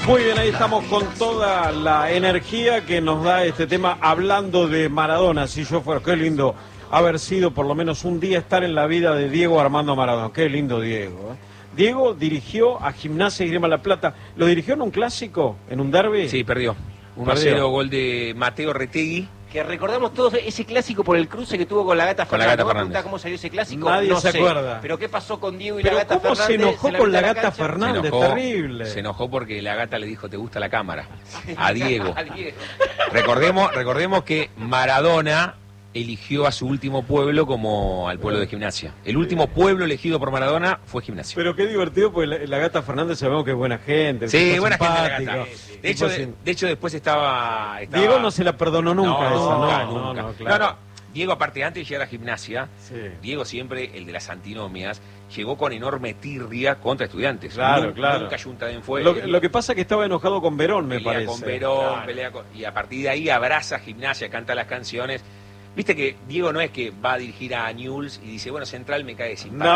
Muy bien, ahí estamos con toda la energía que nos da este tema hablando de Maradona. Si yo fuera, qué lindo haber sido por lo menos un día estar en la vida de Diego Armando Maradona. Qué lindo Diego, ¿eh? Diego dirigió a Gimnasia y Grima La Plata. ¿Lo dirigió en un clásico? ¿En un derbi? Sí, perdió. 1-0, gol de Mateo Retegui. Que recordamos todos ese clásico por el cruce que tuvo con la Gata Fernández. Con la Gata Fernández. ¿Cómo salió ese clásico? Nadie no se sé. acuerda. Pero ¿qué pasó con Diego y Pero la Gata ¿cómo Fernández? se enojó con la Gata Fernández? Terrible. Se enojó porque la Gata le dijo, ¿te gusta la cámara? A Diego. Recordemos que Maradona eligió a su último pueblo como al pueblo de Gimnasia. El último pueblo elegido por Maradona fue Gimnasia. Pero qué divertido, porque la Gata Fernández sabemos que es buena gente. Sí, buena gente la simpático. Gata. De hecho, después estaba... Diego no se la perdonó nunca esa, nunca. claro. No, Diego, aparte, antes de llegar a Gimnasia, Sí. Diego siempre, el de las antinomias, llegó con enorme tirria contra Estudiantes. Claro, claro. Nunca Junta de fue. Lo que pasa es que estaba enojado con Verón, me pelea parece. con Verón, Claro. pelea con... Y a partir de ahí abraza a Gimnasia, canta las canciones. Viste que Diego no es que va a dirigir a Newell's y dice, bueno, Central me cae simpático.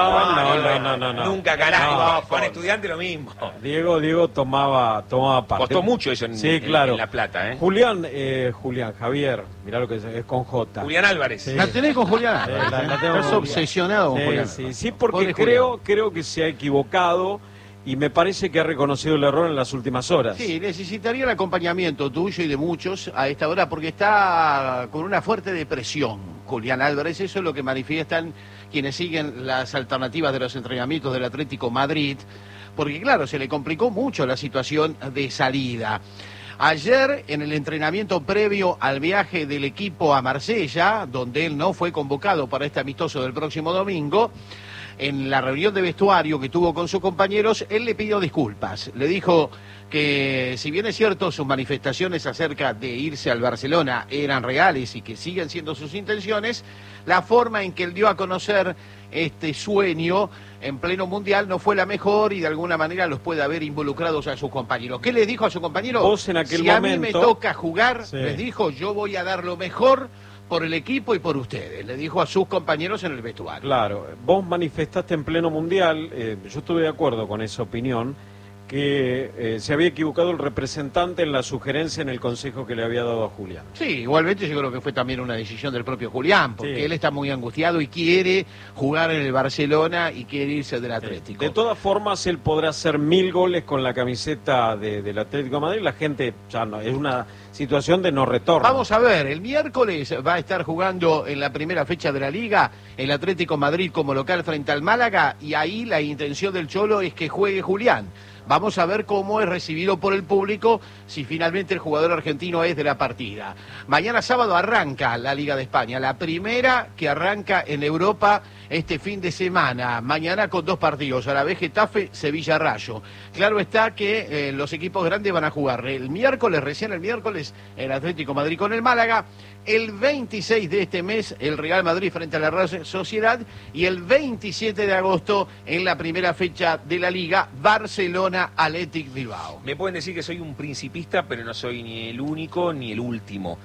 No. Nunca ganás. No. Con Estudiantes lo mismo. Diego tomaba parte. Costó mucho eso claro. en La Plata, ¿eh? Julián, Javier, mirá lo que es con J. Julián Álvarez. Sí. La tenés con Julián. La tengo Estás con obsesionado con Julián. Sí, porque Pobre creo que se ha equivocado y me parece que ha reconocido el error en las últimas horas. Sí, necesitaría el acompañamiento tuyo y de muchos a esta hora porque está con una fuerte depresión, Julián Álvarez. Eso es lo que manifiestan quienes siguen las alternativas de los entrenamientos del Atlético Madrid, porque claro, se le complicó mucho la situación de salida. Ayer, en el entrenamiento previo al viaje del equipo a Marsella, donde él no fue convocado para este amistoso del próximo domingo, en la reunión de vestuario que tuvo con sus compañeros, él le pidió disculpas. Le dijo que, si bien es cierto, sus manifestaciones acerca de irse al Barcelona eran reales y que siguen siendo sus intenciones, la forma en que él dio a conocer este sueño en pleno mundial no fue la mejor y de alguna manera los puede haber involucrados a sus compañeros. ¿Qué les dijo a sus compañeros? Vos en aquel si a momento... mí me toca jugar, Sí. les dijo, yo voy a dar lo mejor por el equipo y por ustedes, le dijo a sus compañeros en el vestuario. Claro, vos manifestaste en pleno mundial, yo estuve de acuerdo con esa opinión, que se había equivocado el representante en la sugerencia en el consejo que le había dado a Julián. Sí, igualmente yo creo que fue también una decisión del propio Julián, porque Sí. él está muy angustiado y quiere jugar en el Barcelona y quiere irse del Atlético. De todas formas, él podrá hacer 1000 goles con la camiseta del Atlético de Madrid. La gente ya no, es una situación de no retorno. Vamos a ver, el miércoles va a estar jugando en la primera fecha de la Liga el Atlético Madrid como local frente al Málaga y ahí la intención del Cholo es que juegue Julián. Vamos a ver cómo es recibido por el público si finalmente el jugador argentino es de la partida. Mañana sábado arranca la Liga de España, la primera que arranca en Europa este fin de semana. Mañana con 2 partidos, a la vez Getafe, Sevilla Rayo. Claro está que los equipos grandes van a jugar recién el miércoles, el Atlético Madrid con el Málaga. El 26 de este mes, el Real Madrid frente a la Real Sociedad. Y el 27 de agosto, en la primera fecha de la Liga, Barcelona Athletic Bilbao. Me pueden decir que soy un principista, pero no soy ni el único ni el último.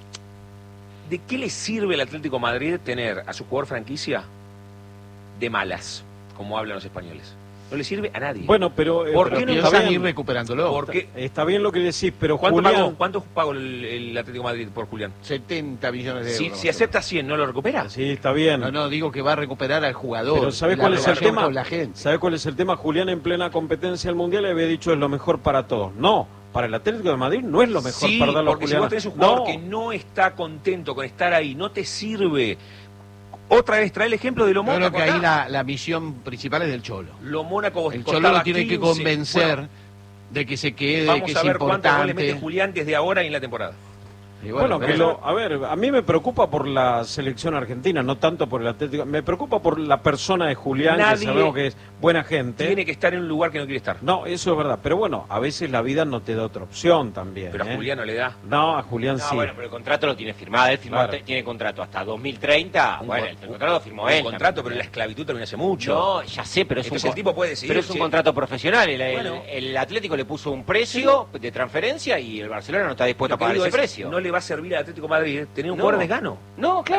¿De qué le sirve al Atlético de Madrid tener a su jugador franquicia de malas, como hablan los españoles? No le sirve a nadie. Bueno, pero... ¿Por pero qué no está Piensan bien. ir recuperándolo. Porque Está bien lo que decís, pero ¿cuánto Julián... pagó el Atlético de Madrid por Julián? 70 millones de euros. Si acepta 100, ¿no lo recupera? Sí, está bien. No, digo que va a recuperar al jugador. Pero ¿sabés La cuál es el relación tema? con la gente. ¿Sabés cuál es el tema? Julián en plena competencia del Mundial le había dicho es lo mejor para todos. No, para el Atlético de Madrid no es lo mejor Sí, para darlo a porque si Julián. vos tenés un jugador No. que no está contento con estar ahí, no te sirve. Otra vez trae el ejemplo de lo Yo creo Mónaco que ahí acá. la misión principal es del Cholo. Lo Mónaco El costaba Cholo lo tiene que 15. convencer Bueno, de que se quede, vamos que a es ver cuántos goles mete importante. Julián desde ahora y en la temporada. Y Bueno, pero a ver, a mí me preocupa por la selección argentina, no tanto por el Atlético. Me preocupa por la persona de Julián, Nadie que sabemos que es buena gente. Tiene que estar en un lugar que no quiere estar. No, eso es verdad. Pero bueno, a veces la vida no te da otra opción también. Pero a Julián no le da. No, a Julián No, sí. bueno, pero el contrato lo tiene firmado. Él Claro. tiene contrato hasta 2030. Bueno, el contrato lo firmó Un él. contrato, también. pero la esclavitud termina hace mucho. No, ya sé, pero es Entonces un el tipo puede decidir. Pero es un sí. contrato profesional. Bueno. El Atlético le puso un precio de transferencia y el Barcelona no está dispuesto Lo a que pagar digo ese es, precio. no le va a servir al Atlético de Madrid tener un No. jugador desgano. No, claro.